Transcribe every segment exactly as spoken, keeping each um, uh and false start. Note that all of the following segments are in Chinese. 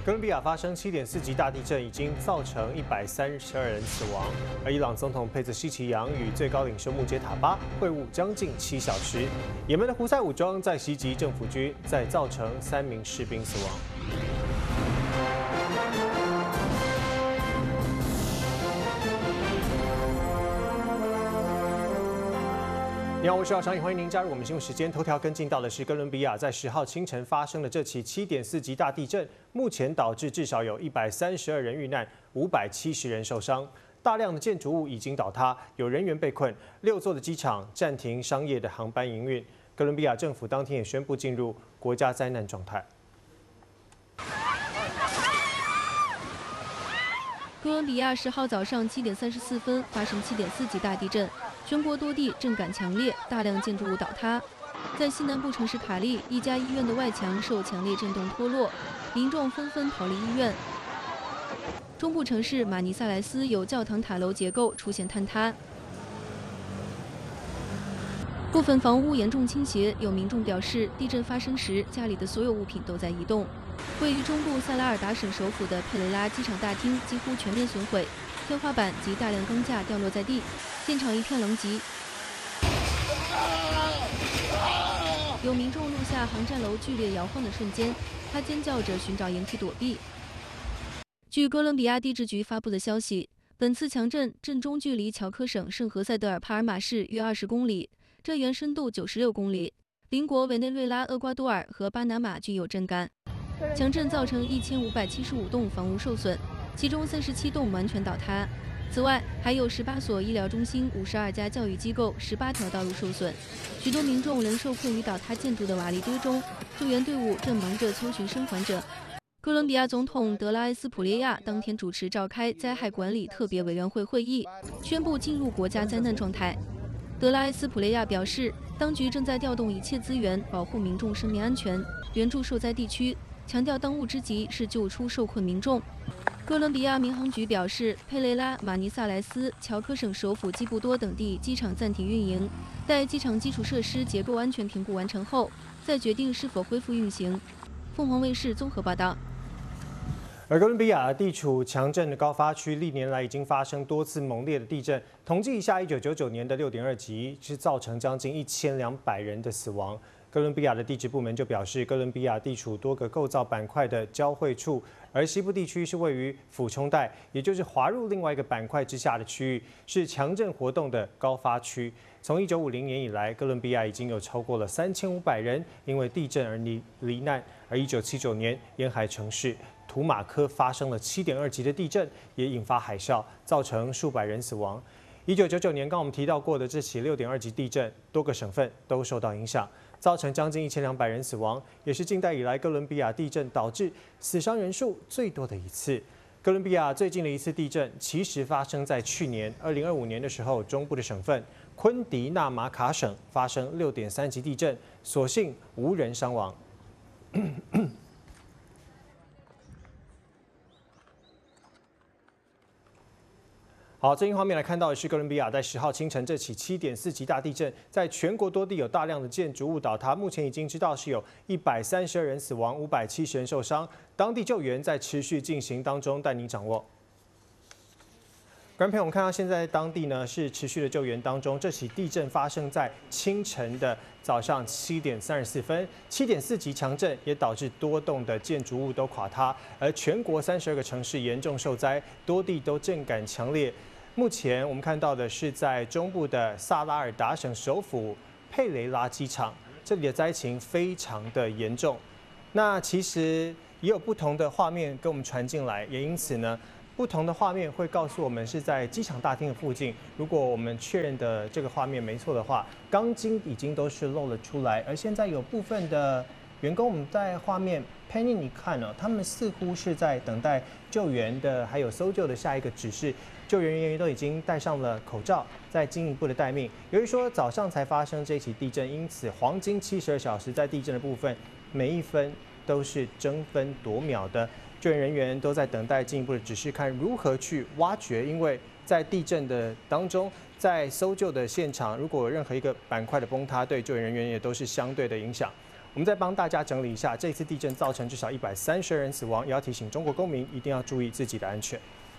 哥伦比亚发生七点四级大地震，已经造成一百三十二人死亡。而伊朗总统佩兹希奇扬与最高领袖穆杰塔巴会晤将近七小时。也门的胡塞武装在袭击政府军，再造成三名士兵死亡。 你好，我是姚长颖，欢迎您加入我们新闻时间。头条跟进到的是哥伦比亚在十号清晨发生的这起七点四级大地震，目前导致至少有一百三十二人遇难，五百七十人受伤，大量的建筑物已经倒塌，有人员被困，六座的机场暂停商业的航班营运。哥伦比亚政府当天也宣布进入国家灾难状态。 哥伦比亚十号早上七点三十四分发生七点四级大地震，全国多地震感强烈，大量建筑物倒塌。在西南部城市卡利，一家医院的外墙受强烈震动脱落，民众纷纷逃离医院。中部城市马尼萨莱斯有教堂塔楼结构出现坍塌，部分房屋严重倾斜。有民众表示，地震发生时家里的所有物品都在移动。 位于中部塞拉尔达省首府的佩雷拉机场大厅几乎全面损毁，天花板及大量钢架掉落在地，现场一片狼藉。有民众录下航站楼剧烈摇晃的瞬间，他尖叫着寻找掩体躲避。据哥伦比亚地质局发布的消息，本次强震震中距离乔科省圣何塞德尔帕尔马市约二十公里，震源深度九十六公里。邻国委内瑞拉、厄瓜多尔和巴拿马具有震感。 强震造成一千五百七十五栋房屋受损，其中三十七栋完全倒塌。此外，还有十八所医疗中心、五十二家教育机构、十八条道路受损。许多民众仍受困于倒塌建筑的瓦砾堆中，救援队伍正忙着搜寻生还者。哥伦比亚总统德拉埃斯普列亚当天主持召开灾害管理特别委员会会议，宣布进入国家灾难状态。德拉埃斯普列亚表示，当局正在调动一切资源保护民众生命安全，援助受灾地区。 强调当务之急是救出受困民众。哥伦比亚民航局表示，佩雷拉、马尼萨莱斯、乔科省首府基布多等地机场暂停运营，待机场基础设施结构安全评估完成后，再决定是否恢复运行。凤凰卫视综合报道。 而哥伦比亚地处强震的高发区，历年来已经发生多次猛烈的地震。统计一下，一九九九年的六点二级是造成将近一千两百人的死亡。 哥伦比亚的地质部门就表示，哥伦比亚地处多个构造板块的交汇处，而西部地区是位于俯冲带，也就是滑入另外一个板块之下的区域，是强震活动的高发区。从一九五零年以来，哥伦比亚已经有超过了三千五百人因为地震而罹罹难。而一九七九年，沿海城市图马科发生了七点二级的地震，也引发海啸，造成数百人死亡。一九九九年，刚我们提到过的这起六点二级地震，多个省份都受到影响。 造成将近一千两百人死亡，也是近代以来哥伦比亚地震导致死伤人数最多的一次。哥伦比亚最近的一次地震其实发生在去年二零二五年的时候，中部的省份昆迪纳马卡省发生六点三级地震，所幸无人伤亡。好，最新画面来看到的是哥伦比亚在十号清晨这起七点四级大地震，在全国多地有大量的建筑物倒塌，目前已经知道是有一百三十二人死亡，五百七十人受伤，当地救援在持续进行当中，带您掌握。观众朋友，我们看到现在当地呢是持续的救援当中，这起地震发生在清晨的早上七点三十四分，七点四级强震也导致多栋的建筑物都垮塌，而全国三十二个城市严重受灾，多地都震感强烈。 目前我们看到的是在中部的萨拉尔达省首府佩雷拉机场，这里的灾情非常的严重。那其实也有不同的画面跟我们传进来，也因此呢，不同的画面会告诉我们是在机场大厅的附近。如果我们确认的这个画面没错的话，钢筋已经都是露了出来，而现在有部分的员工，我们在画面 pan in 你看哦，他们似乎是在等待救援的，还有搜救的下一个指示。 救援人员都已经戴上了口罩，在进一步的待命。由于说早上才发生这起地震，因此黄金七十二小时在地震的部分，每一分都是争分夺秒的。救援人员都在等待进一步的指示，看如何去挖掘。因为在地震的当中，在搜救的现场，如果有任何一个板块的崩塌，对救援人员也都是相对的影响。 我们再帮大家整理一下，这次地震造成至少一百三十人死亡，也要提醒中国公民一定要注意自己的安全。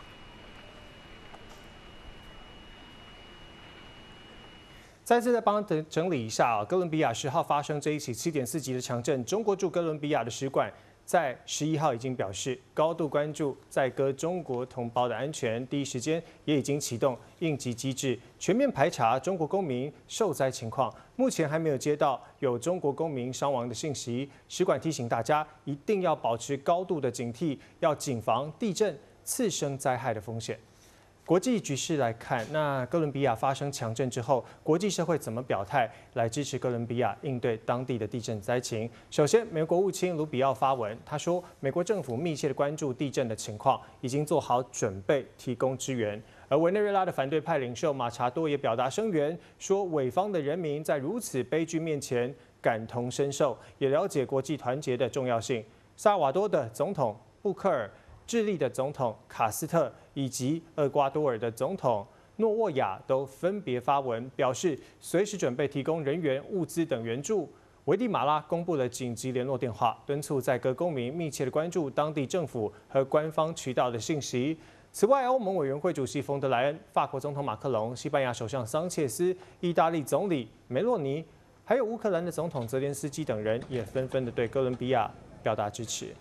再次再帮整整理一下啊，哥伦比亚十号发生这一起七点四级的强震，中国驻哥伦比亚的使馆在十一号已经表示高度关注在哥中国同胞的安全，第一时间也已经启动应急机制，全面排查中国公民受灾情况。目前还没有接到有中国公民伤亡的信息，使馆提醒大家一定要保持高度的警惕，要谨防地震次生灾害的风险。国际局势来看，那哥伦比亚发生强震之后，国际社会怎么表态来支持哥伦比亚应对当地的地震灾情？首先，美国国务卿卢比奥发文，他说，美国政府密切的关注地震的情况，已经做好准备提供支援。而委内瑞拉的反对派领袖马查多也表达声援，说委方的人民在如此悲剧面前感同身受，也了解国际团结的重要性。萨尔瓦多的总统布克尔、智利的总统卡斯特以及厄瓜多尔的总统诺沃亚都分别发文表示，随时准备提供人员、物资等援助。危地马拉公布了紧急联络电话，敦促在各公民密切的关注当地政府和官方渠道的信息。此外，欧盟委员会主席冯德莱恩、法国总统马克龙、西班牙首相桑切斯、意大利总理梅洛尼，还有乌克兰的总统泽连斯基等人，也纷纷的对哥伦比亚表达支持。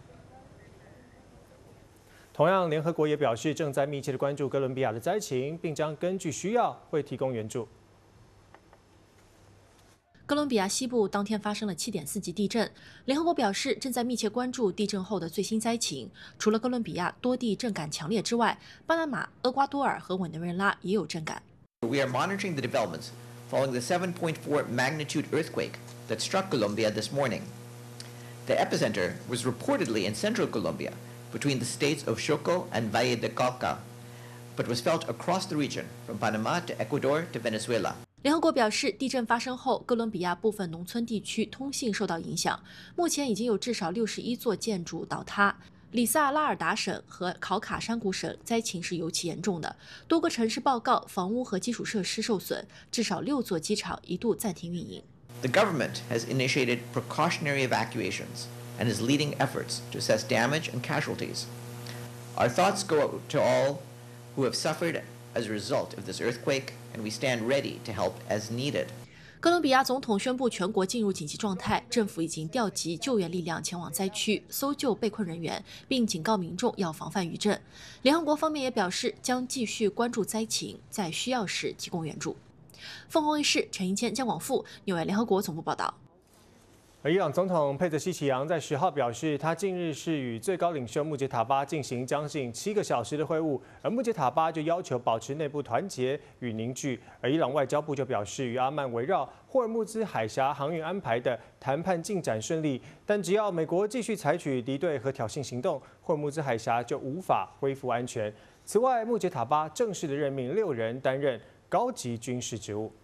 同样，联合国也表示正在密切的关注哥伦比亚的灾情，并将根据需要会提供援助。 哥伦比亚西部当天发生了七点四级地震，联合国表示正在密切关注地震后的最新灾情。除了哥伦比亚多地震感强烈之外，巴拿马、厄瓜多尔和委内瑞拉也有震感。 We are monitoring the developments following the seven point four magnitude earthquake that struck Colombia this morning. The epicenter was reportedly in central Colombia, between the states of Chocó and Valle de Cauca, but was felt across the region, from Panama to Ecuador to Venezuela. 联合国表示，地震发生后，哥伦比亚部分农村地区通信受到影响，目前已经有至少六十一座建筑倒塌。里萨拉尔达省和考卡山谷省灾情是尤其严重的，多个城市报告房屋和基础设施受损，至少六座机场一度暂停运营。 The government has initiated precautionary evacuations and is leading efforts to assess damage and casualties. Our thoughts go out to all who have suffered as a result of this earthquake, and we stand ready to help as needed. 哥伦比亚总统宣布全国进入紧急状态，政府已经调集救援力量前往灾区搜救被困人员，并警告民众要防范余震。联合国方面也表示将继续关注灾情，在需要时提供援助。凤凰卫视陈英谦、江广富，纽约联合国总部报道。 而伊朗总统佩泽西奇扬在十号表示，他近日是与最高领袖穆杰塔巴进行将近七个小时的会晤，而穆杰塔巴就要求保持内部团结与凝聚。而伊朗外交部就表示，与阿曼围绕霍尔木兹海峡航运安排的谈判进展顺利，但只要美国继续采取敌对和挑衅行动，霍尔木兹海峡就无法恢复安全。此外，穆杰塔巴正式的任命六人担任高级军事职务。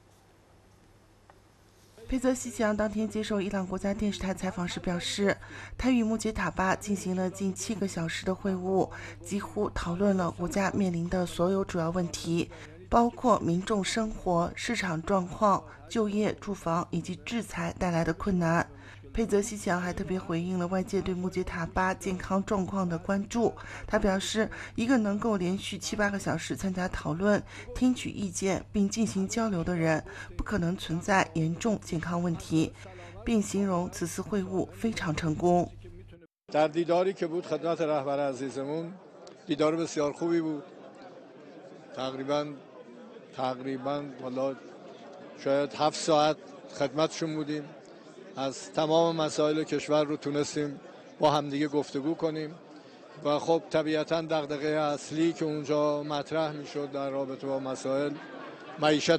佩泽西奇扬当天接受伊朗国家电视台采访时表示，他与穆杰塔巴进行了近七个小时的会晤，几乎讨论了国家面临的所有主要问题，包括民众生活、市场状况、就业、住房以及制裁带来的困难。佩泽西奇扬还特别回应了外界对穆杰塔巴健康状况的关注。他表示，一个能够连续七八个小时参加讨论、听取意见并进行交流的人，不可能存在严重健康问题，并形容此次会晤非常成功。 در دیداری که بود خدمت رهبر عزیزمون دیدار بسیار خوبی بود. تقریبا تقریبا والا شاید هفت ساعت خدمتشون بودیم. از تمام مسائل کشور رو تونستیم با همدیگه گفتگو کنیم و خب طبیعتاً دغدغه اصلی که اونجا مطرح میشد در رابطه با مسائل معیشت